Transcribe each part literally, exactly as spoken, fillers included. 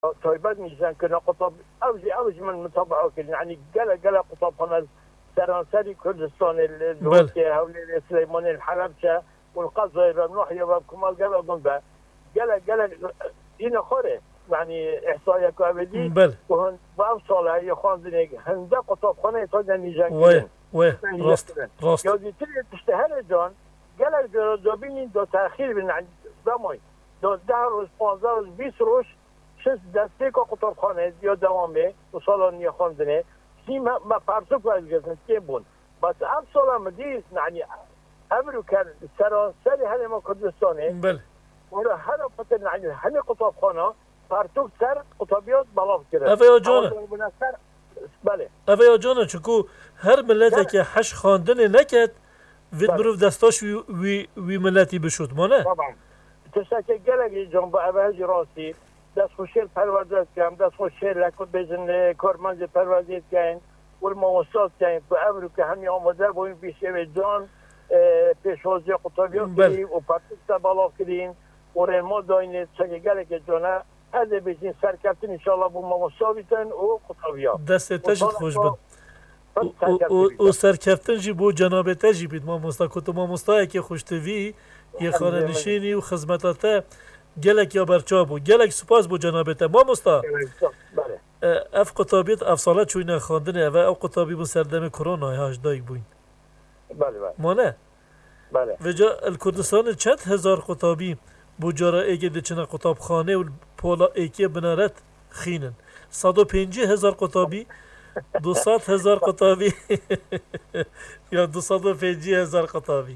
تایبەت میزن که قطب اوج اوج من متابعه کردن يعني قال قال قطب سرانسري كردستان الوقتي هولي سليمان الحلبشة والقصير الناحية وكمال قال ضمبه قال قال هنا خوري يعني إحصائية كابدي وهن بأوصل هي خاندني هندا قطب خانة صدق نيجان وين وين راست راست يودي تري تشتهر جان قال جابين دو تأخير من عند دموي دو ده روز پانزده روز بیست روز شش دسته که قطب خانه یا دوامه و سالان یا خاندنه ما ما فرضو باید گذاشت که بون بس اب سال مدیس يعني امرو كان سرانسري هذا ما كردستاني بله ولا هذا فتن يعني هني قطب خانه فرتوك سر قطبيات بلاف كده اوه جانا بله اوه جانا چکو هر ملت که حش خواندن نکد وید بروف دستاش وی وی, وی ملتی بشود مانه طبعا تشکر گلگی جنب اوهج راستی دست خوشیل پرورده کردم دست خوشیل لکن بزن کارمند پرورده کردن والمواصلات کردن تو امرو که همی آماده باییم بیشه جان پیشوازی قطبیات کردیم و پرتکتا بالا کردیم و رحمه داینه چکر گلگی جانه هده بزن سرکتن انشاءالله با مواصلات بیتن و قطبیات دست تجد خوش بند و سرکفتن جی بو جناب تجی بید ما مستا کت ما مستا که خوشتوی یه خانه نشینی و خدمتاته گلک یا برچا بو گلک سپاس بو جنابته ما مستا اف قطابیت افصالت چوی نخواندنه و او قطابی بو سردم کرونا هاش دایگ بوین بله بله ما نه بله و جا الکردستان چند هزار قطابی بو جارا ایگه دچنا قطاب خانه و پولا ایکی بنارت خینن صد و پنجی هزار قطابی دوصد هزار قطابی یا دوصد و پنجی هزار قطابی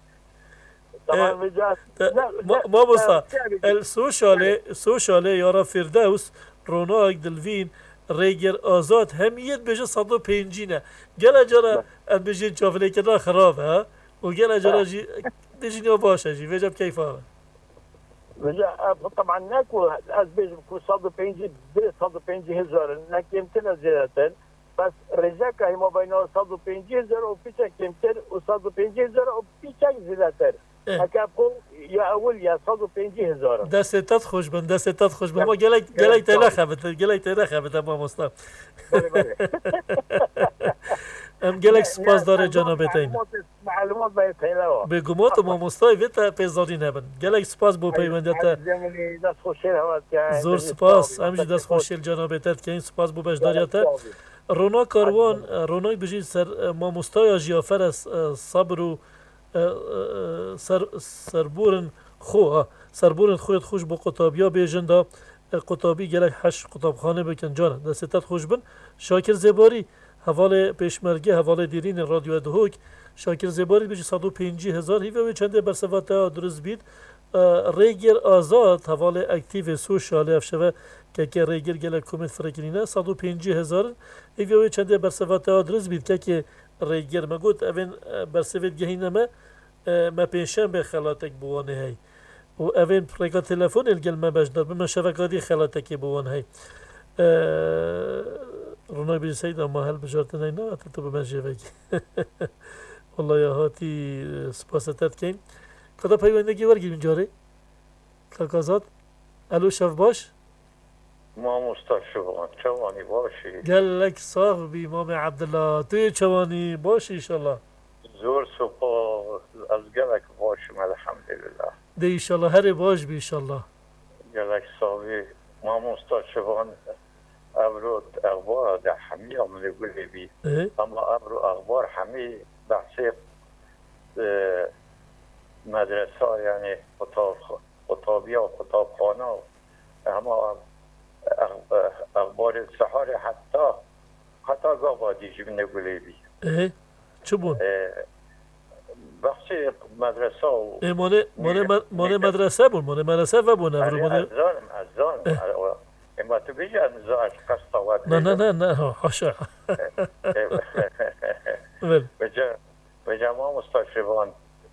ما بسا السوشاله سوشاله یارا فردوس روناق دلوین ریگر آزاد همیت بجه صد و پنجی نه گل جارا ام بجین چافله کنا خراب ها و گل جارا جی بجین یا باشه جی وجب کیف ها طبعا ناكو از بيجي كو صد و پنجی صد و پنجی هزار نكيمتنا زيادة بس رجاك هي ما بين صد و پنجی هزار و بيشك كمتر و صد و پنجی هزار و بيشك زيادة هكابو يا اول يا صد و پنجی هزار دستت خوش بند دستت خوش بند ما گلک گلک تلا خبت گلک تلا خبت ما مستا بله بله ام گلک سپاس داره جناب تین معلومات باید تیلا بگومات ما مستای ویت پیزاری نبن گلک سپاس بو پیوندت دست خوشیل هوات که زور سپاس همجی دست خوشیل جناب تت که این سپاس بو بشداریت رونا کاروان رونای بجی سر ما مستای جیافر از صبر و سر سربورن خو سربورن خویت خوش با قطابیا بیجندا قطابی گلک هشت قطابخانه بکن جان دستت خوش بن شاکر زباری حواله پیشمرگی حواله دیرین رادیو دهوک شاکر زباری بجی صد و پنجی هزار هیوه چنده برسواتا درست بید ریگر آزاد حواله اکتیو سوشاله افشوه که که ریگر گلک کومنت فرکرینه صد و پنجی هزار هیوه چنده برسواتا درست بید که که ریگر مگوت اوین برسویت گهینمه ما پیشم به خلاتک بوانه هی و اوین پرگا تلفن الگل ما بجدار بما شبکاتی خلاتکی بوانه هی رونای بی سید اما هل بجارتن اینا حتی تو به مجیه بگی والله یا هاتی سپاستت کن کدا پیوندگی ورگی من جاره کاکازاد الو شف باش ما مستشفان چوانی باشی گلک صاحب بی امام عبدالله توی چوانی باشی انشالله زور سپاس از گلک باشم الحمدلله ده انشالله هر باش بی انشالله گلک صاحبی ما مستشفان ابرو اخبار در حمی عملی گلی بی اما ابرو اخبار حمی بحثی مدرسه یعنی خطابی و خطابخانه اما اخبار سحار حتی حتی گاوادی جبنه گلی بی اه چه بون؟ بخشی مدرسه و مانه مانه مانه مدرسه بون مانه مدرسه و بون از ظالم از ظالم اما تو بیجی از نزاعش قصد واد نه نه نه نه حاشا بجا ما مستشفان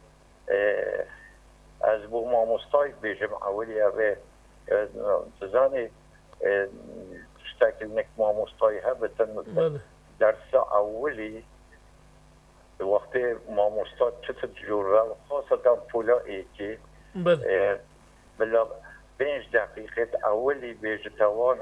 از بو ما مستای بیجم اولی اوه تزانی تشتاكل نك ما مستای هبتن درس اولی وقتی ما مستای چطور جورال خاصتا پولا ایکی بلا پنج دقیقه اولی بیج توان